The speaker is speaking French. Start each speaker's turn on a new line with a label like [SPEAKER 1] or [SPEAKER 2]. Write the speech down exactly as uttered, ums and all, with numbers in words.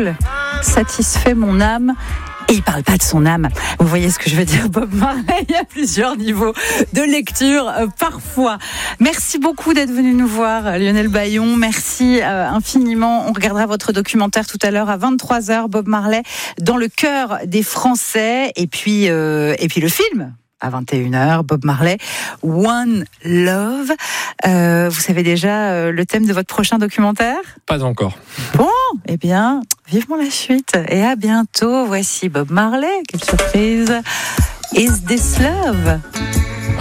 [SPEAKER 1] soul satisfait mon âme. Et il parle pas de son âme. Vous voyez ce que je veux dire, Bob Marley. Il y a plusieurs niveaux de lecture, euh, parfois. Merci beaucoup d'être venu nous voir, Lionel Bayon. Merci euh, infiniment. On regardera votre documentaire tout à l'heure à vingt-trois heures, Bob Marley, dans le cœur des Français. Et puis, euh, et puis le film. À vingt et une heures, Bob Marley, One Love. Euh, vous savez déjà euh, le thème de votre prochain documentaire ?
[SPEAKER 2] Pas encore.
[SPEAKER 1] Bon, eh bien, vivement la suite. Et à bientôt. Voici Bob Marley. Quelle surprise. Is This Love ?